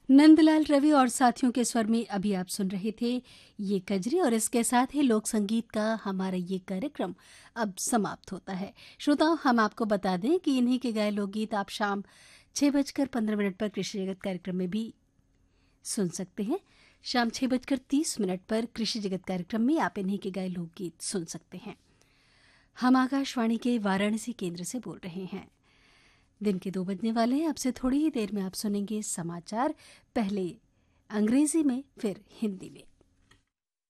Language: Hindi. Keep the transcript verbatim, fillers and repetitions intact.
नंदलाल रवि और साथियों के स्वर में अभी आप सुन रहे थे ये कजरी, और इसके साथ ही लोक संगीत का हमारा ये कार्यक्रम अब समाप्त होता है। श्रोताओं, हम आपको बता दें कि इन्हीं के गाए लोकगीत आप शाम छः बजकर पंद्रह मिनट पर कृषि जगत कार्यक्रम में भी सुन सकते हैं। शाम छः बजकर तीस मिनट पर कृषि जगत कार्यक्रम में आप इन्हीं के गाए लोकगीत सुन सकते हैं। हम आकाशवाणी के वाराणसी केंद्र से बोल रहे हैं। दिन के दो बजने वाले हैं। अब से थोड़ी ही देर में आप सुनेंगे समाचार, पहले अंग्रेजी में फिर हिंदी में।